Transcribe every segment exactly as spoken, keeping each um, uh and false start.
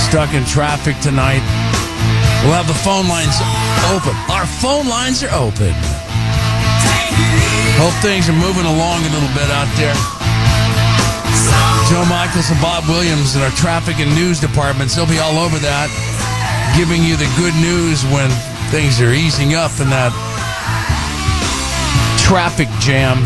stuck in traffic tonight, we'll have the phone lines open. Our phone lines are open. Hope things are moving along a little bit out there. Joe Michaels and Bob Williams in our traffic and news departments, they'll be all over that, giving you the good news when things are easing up in that traffic jam.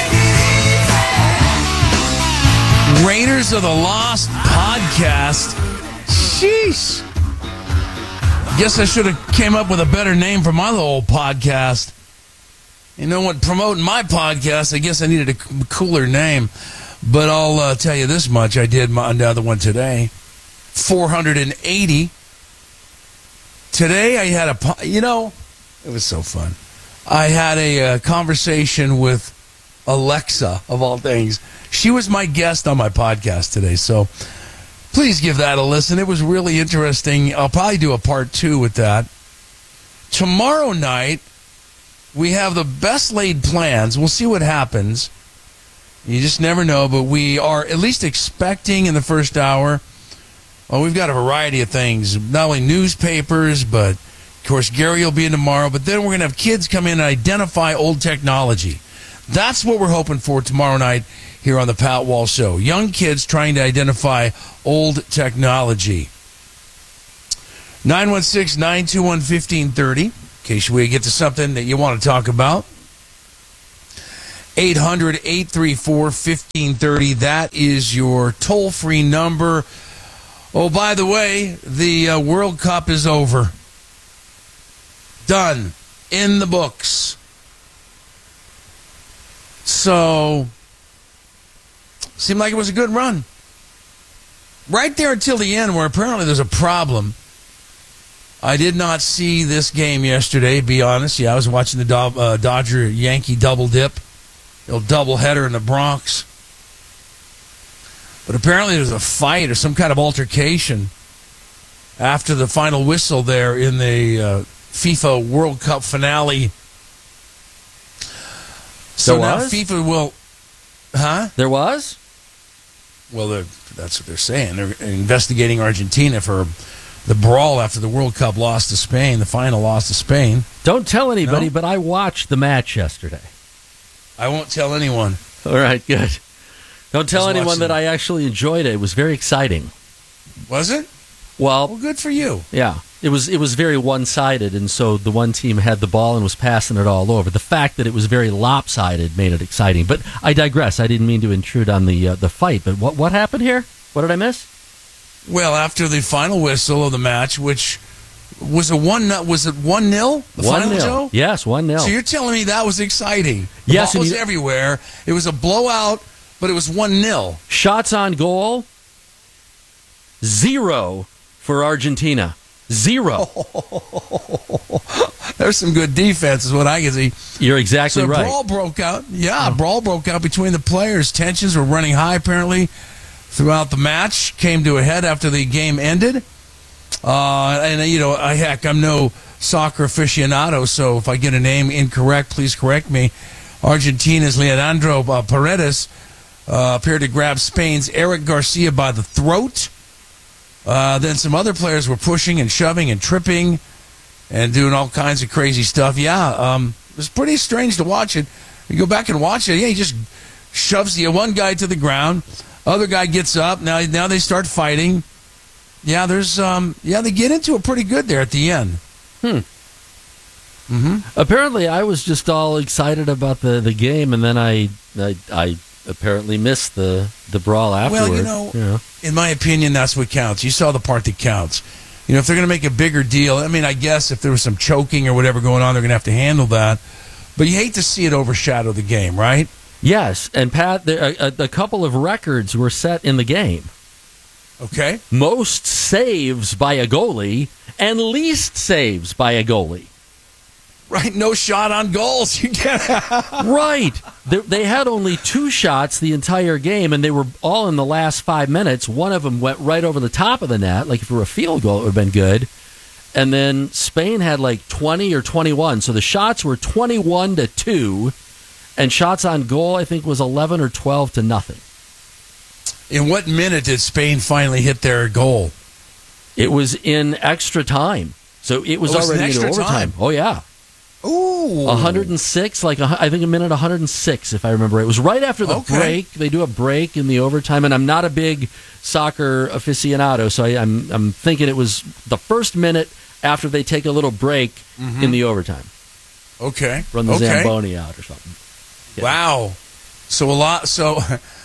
Raiders of the Lost podcast. Sheesh. Guess I should have came up with a better name for my little old podcast. You know what? Promoting my podcast, I guess I needed a cooler name. But I'll uh, tell you this much. I did my another one today. four hundred eighty. Today I had a, you know, it was so fun. I had a uh, conversation with Alexa, of all things. She was my guest on my podcast today, so please give that a listen. It was really interesting. I'll probably do a part two with that. Tomorrow night, we have the best laid plans. We'll see what happens. You just never know, but we are at least expecting in the first hour. Well, we've got a variety of things, not only newspapers, but, of course, Gary will be in tomorrow. But then we're going to have kids come in and identify old technology. That's what we're hoping for tomorrow night here on the Pat Wall Show. Young kids trying to identify old technology. nine one six, nine two one, one five three zero in case we get to something that you want to talk about. eight hundred, eight three four, one five three zero. That is your toll-free number. Oh, by the way, the uh, World Cup is over. Done. In the books. So, seemed like it was a good run. Right there until the end, where apparently there's a problem. I did not see this game yesterday, be honest. Yeah, I was watching the Do- uh, Dodger-Yankee double dip. You know, double header in the Bronx. But apparently there was a fight or some kind of altercation after the final whistle there in the uh, FIFA World Cup finale. So there now was? FIFA will... Huh? There was? Well, that's what they're saying. They're investigating Argentina for the brawl after the World Cup lost to Spain, the final loss to Spain. Don't tell anybody, No? but I watched the match yesterday. I won't tell anyone. All right, good. Don't tell Just anyone watching. that I actually enjoyed it. It was very exciting. Was it? Well, Well, good for you. yeah, it was it was very one-sided, and so the one team had the ball and was passing it all over. The fact that it was very lopsided made it exciting. But I digress. I didn't mean to intrude on the uh, the fight. But what what happened here? What did I miss? Well, after the final whistle of the match, which was a one, was it one nil? The one final, nil. Joe? Yes, one nil. So you're telling me that was exciting? The Yes, ball and was you- everywhere. It was a blowout, but it was one nil. Shots on goal, zero for Argentina. Zero. There's some good defense, is what I can see. You're exactly So right. brawl broke out. Yeah, brawl broke out between the players. Tensions were running high, apparently, throughout the match. Came to a head after the game ended. Uh, and, you know, I, heck, I'm no soccer aficionado, so if I get a name incorrect, please correct me. Argentina's Leandro uh, Paredes uh, appeared to grab Spain's Eric Garcia by the throat. Uh, then some other players were pushing and shoving and tripping and doing all kinds of crazy stuff. Yeah, um, it was pretty strange to watch it. You go back and watch it. Yeah, he just shoves the one guy to the ground. Other guy gets up. Now, now they start fighting. Yeah, there's um, yeah, they get into it pretty good there at the end. Hmm. Mm-hmm. Apparently, I was just all excited about the, the game, and then I, I I apparently missed the the brawl afterward. Well, you know, Yeah. in my opinion, that's what counts. You saw the part that counts. You know, if they're going to make a bigger deal, I mean, I guess if there was some choking or whatever going on, they're going to have to handle that. But you hate to see it overshadow the game, right? Yes, and Pat, there, a, a couple of records were set in the game. Okay. Most saves by a goalie and least saves by a goalie. Right, no shot on goals. You get Right. They, they had only two shots the entire game, and they were all in the last five minutes. One of them went right over the top of the net. Like if it were a field goal, it would have been good. And then Spain had like twenty or twenty-one. So the shots were twenty-one to two, and shots on goal, I think, was eleven or twelve to nothing. In what minute did Spain finally hit their goal? It was in extra time. So it was Oh, it was in already into extra overtime. time. Oh, yeah. Ooh. one hundred six, like a, I think a minute one hundred six, if I remember. It was right after the Okay. break. They do a break in the overtime, and I'm not a big soccer aficionado, so I, I'm I'm thinking it was the first minute after they take a little break Mm-hmm. in the overtime. Okay. Run the okay. Zamboni out or something. Yeah. Wow. So a lot. So,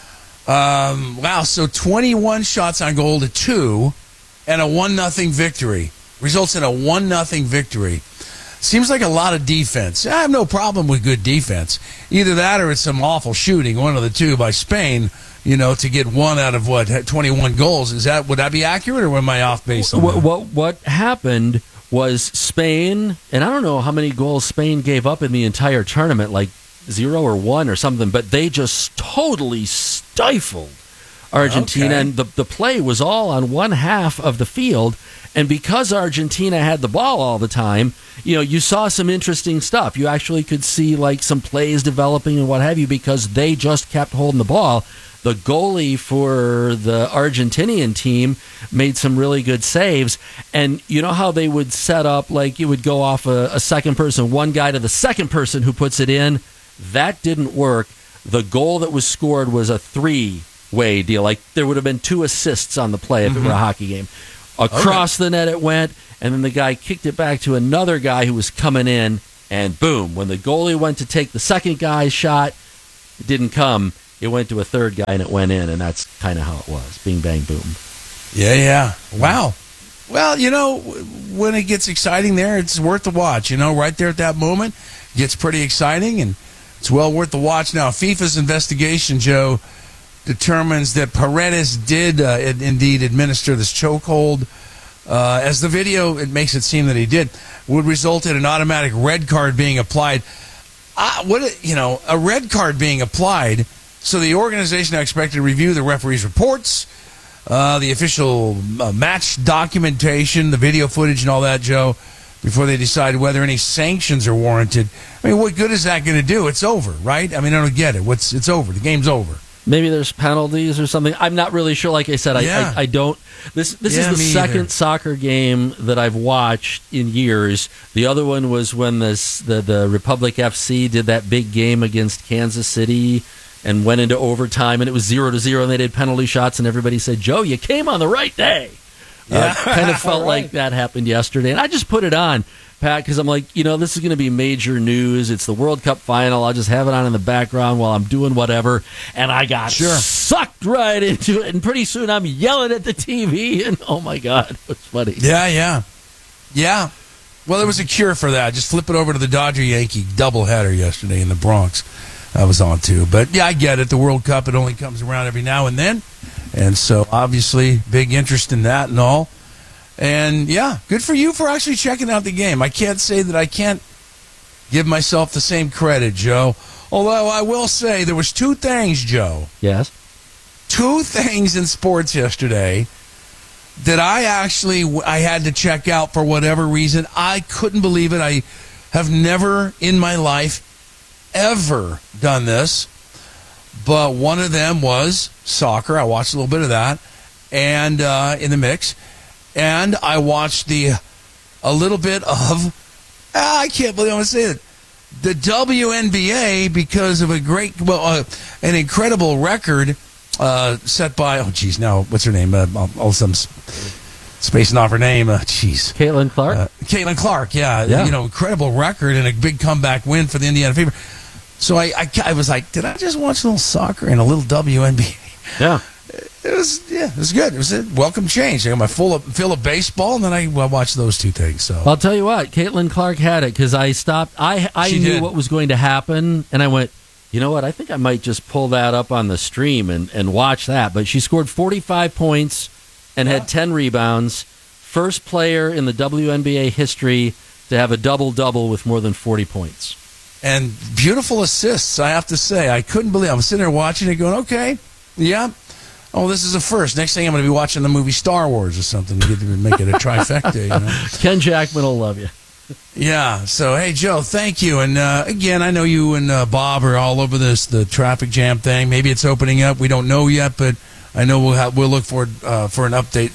um, wow. So twenty-one shots on goal to two, and a one nothing victory results in a one nothing victory. Seems like a lot of defense. I have no problem with good defense. Either that or it's some awful shooting, one of the two by Spain. You know, to get one out of what twenty-one goals. Is that would that be accurate, or am I off base on What, that? what what happened was Spain, and I don't know how many goals Spain gave up in the entire tournament, like zero or one or something, but they just totally stifled Argentina, Okay. and the the play was all on one half of the field. And because Argentina had the ball all the time, you know, you saw some interesting stuff. You actually could see like some plays developing and what have you because they just kept holding the ball. The goalie for the Argentinian team made some really good saves. And you know how they would set up, like it would go off a, a second person, one guy to the second person who puts it in? That didn't work. The goal that was scored was a three-way deal. Like there would have been two assists on the play if it were a hockey game. Across the net it went, and then the guy kicked it back to another guy who was coming in, and boom. When the goalie went to take the second guy's shot, it didn't come. It went to a third guy, and it went in, and that's kind of how it was. Bing, bang, boom. Yeah, yeah. Wow. Well, you know, when it gets exciting there, it's worth the watch. You know, right there at that moment, it gets pretty exciting, and it's well worth the watch. Now, FIFA's investigation, Joe, determines that Paredes did uh, indeed administer this chokehold. Uh, as the video, it makes it seem that he did, would result in an automatic red card being applied. Uh, what you know, a red card being applied, so the organization now expected to review the referee's reports, uh, the official uh, match documentation, the video footage and all that, Joe, before they decide whether any sanctions are warranted. I mean, what good is that going to do? It's over, right? I mean, I don't get it. What's It's over. The game's over. Maybe there's penalties or something. I'm not really sure. Like I said, I Yeah. I, I don't. This this Yeah, is the me second either. soccer game that I've watched in years. The other one was when this the the Republic F C did that big game against Kansas City and went into overtime, and it was zero to zero, and they did penalty shots, and everybody said, "Joe, you came on the right day." Yeah. Uh, kind of felt Right. like that happened yesterday, and I just put it on, Pat, because I'm like, you know, this is going to be major news. It's the World Cup final. I'll just have it on in the background while I'm doing whatever. And I got Sure. sucked right into it. And pretty soon I'm yelling at the T V. And oh my God, it was funny. Yeah, yeah. Yeah. Well, there was a cure for that. Just flip it over to the Dodger-Yankee doubleheader yesterday in the Bronx. I was on too. But yeah, I get it. The World Cup, it only comes around every now and then. And so obviously big interest in that and all. And yeah, good for you for actually checking out the game. I can't say that I can't give myself the same credit, Joe. Although I will say there was two things, Joe. Yes. Two things in sports yesterday that I actually I had to check out for whatever reason. I couldn't believe it. I have never in my life ever done this. But one of them was soccer. I watched a little bit of that, and uh, in the mix, and I watched the a little bit of. ah, I can't believe I'm going to say it. The W N B A, because of a great, well, uh, an incredible record uh, set by. Oh, geez, now what's her name? Uh, all all of a sudden, spacing off her name. Uh, geez, Caitlin Clark? uh, Caitlin Clark. Yeah, Yeah. you know, incredible record and a big comeback win for the Indiana Fever. So I, I, I was like, did I just watch a little soccer and a little W N B A? Yeah. It was, yeah, it was good. It was a welcome change. I got my full of, fill of baseball, and then I well, watched those two things. So I'll tell you what, Caitlin Clark had it because I stopped. I I She knew did. what was going to happen, and I went, you know what? I think I might just pull that up on the stream and, and watch that. But she scored forty-five points and Yeah. had ten rebounds. First player in the W N B A history to have a double-double with more than forty points. and beautiful assists, I have to say. I couldn't believe. I was sitting there watching it, going, okay, yeah. Oh, this is a first. Next thing I'm going to be watching the movie Star Wars or something to get to make it a trifecta. You know? Ken Jackman will love you. Yeah. So, hey, Joe, thank you. And uh, again, I know you and uh, Bob are all over this, the traffic jam thing. Maybe it's opening up. We don't know yet, but I know we'll have, we'll look for uh, for an update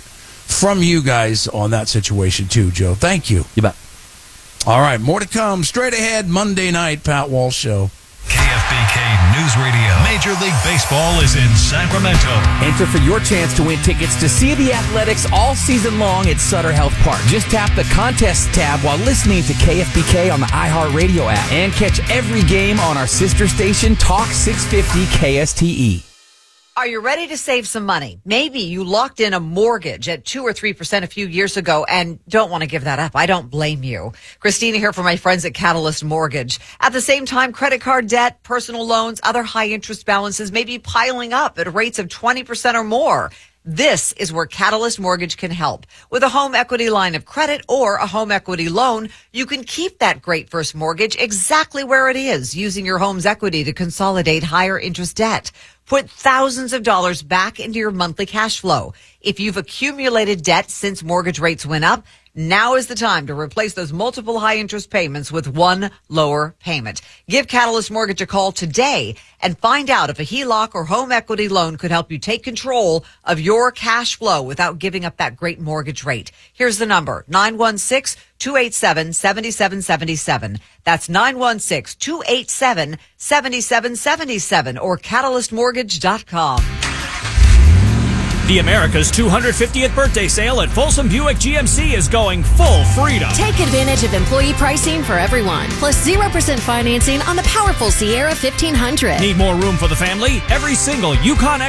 from you guys on that situation too, Joe. Thank you. You bet. All right, more to come. Straight ahead, Monday night, Pat Walsh Show. K F B K News Radio. Major League Baseball is in Sacramento. Enter for your chance to win tickets to see the Athletics all season long at Sutter Health Park. Just tap the Contests tab while listening to K F B K on the iHeartRadio app. And catch every game on our sister station, Talk six fifty K S T E. Are you ready to save some money? Maybe you locked in a mortgage at two or three percent a few years ago and don't want to give that up. I don't blame you. Christina here for my friends at Catalyst Mortgage. At the same time, credit card debt, personal loans, other high interest balances may be piling up at rates of twenty percent or more. This is where Catalyst Mortgage can help. With a home equity line of credit or a home equity loan, you can keep that great first mortgage exactly where it is, using your home's equity to consolidate higher interest debt. Put thousands of dollars back into your monthly cash flow. If you've accumulated debt since mortgage rates went up, now is the time to replace those multiple high interest payments with one lower payment. Give Catalyst Mortgage a call today and find out if a H E L O C or home equity loan could help you take control of your cash flow without giving up that great mortgage rate. Here's the number, nine one six, two eight seven, seven seven seven seven. That's nine one six, two eight seven, seven seven seven seven or catalyst mortgage dot com. The America's two hundred fiftieth birthday sale at Folsom Buick G M C is going full freedom. Take advantage of employee pricing for everyone, plus zero percent financing on the powerful Sierra fifteen hundred. Need more room for the family? Every single Yukon